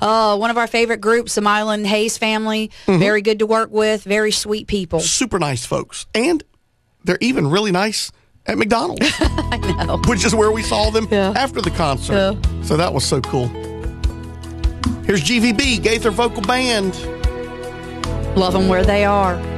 One of our favorite groups, the Mylan Hayes family. Very good to work with. Very sweet people. Super nice folks. And they're even really nice at McDonald's. I know. Which is where we saw them after the concert. Yeah. So that was so cool. Here's GVB, Gaither Vocal Band. Love them where they are.